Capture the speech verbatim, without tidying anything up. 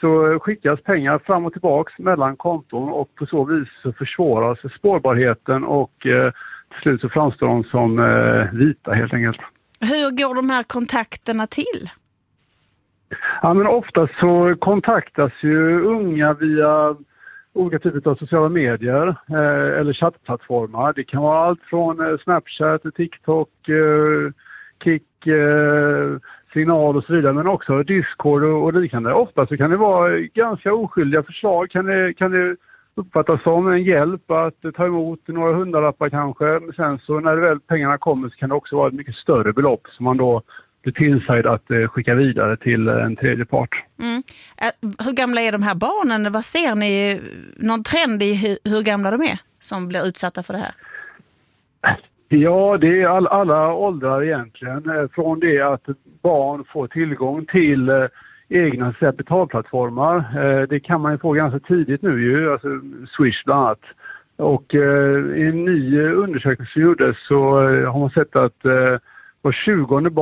så skickas pengar fram och tillbaks mellan konton och på så vis så försvåras spårbarheten och eh, till slut så framstår de som eh, vita helt enkelt. Hur går de här kontakterna till? Ja, men ofta så kontaktas ju unga via olika typer av sociala medier eh, eller chattplattformar. Det kan vara allt från eh, Snapchat, TikTok, eh, Kik, eh, Signal och så vidare, men också Discord och, och liknande. Ofta så kan det vara ganska oskyldiga förslag. Kan det, kan det uppfattas som en hjälp att ta emot några hundralappar kanske. Men sen så när det väl pengarna kommer så kan det också vara ett mycket större belopp som man då blir tillsagd att eh, skicka vidare till en tredje part. Mm. Hur gamla är de här barnen? Vad ser ni? Någon trend i hur, hur gamla de är som blir utsatta för det här? Ja, det är all, alla åldrar egentligen. Från det att barn får tillgång till eh, egna så här, betalplattformar. Eh, det kan man ju få ganska tidigt nu ju, alltså Swish bland annat. Och eh, i en ny undersökning som gjordes så eh, har man sett att eh, var tjugonde barn